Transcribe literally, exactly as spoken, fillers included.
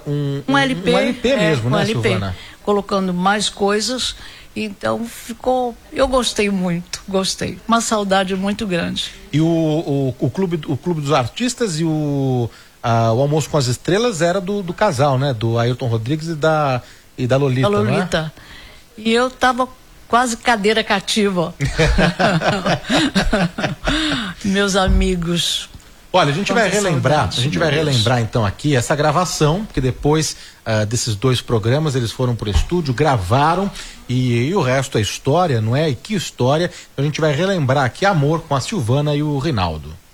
um, um L P, um L P mesmo, é, um né, L P, Silvana? Colocando mais coisas. Então ficou, eu gostei muito, gostei, uma saudade muito grande. E o, o, o, clube, o Clube dos Artistas e o, a, o Almoço com as Estrelas era do, do casal, né? Do Ailton Rodrigues e da, e da Lolita, da Lolita. Né? E eu tava quase cadeira cativa. Meus amigos. Olha, a gente vai relembrar, saudades, a gente vai relembrar então aqui essa gravação, porque depois uh, desses dois programas eles foram pro estúdio, gravaram e, e o resto é história, não é? E que história? Então a gente vai relembrar aqui Amor com a Silvana e o Rinaldo.